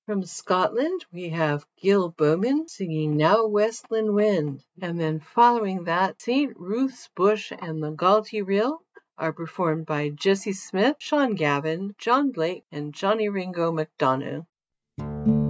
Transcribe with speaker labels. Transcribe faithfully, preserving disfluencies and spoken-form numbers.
Speaker 1: From Scotland, we have Gil Bowman singing Now Westland Wind. And then following that, Saint Ruth's Bush and the Galtee Reel are performed by Jessie Smith, Sean Gavin, John Blake, and Johnny Ringo McDonough.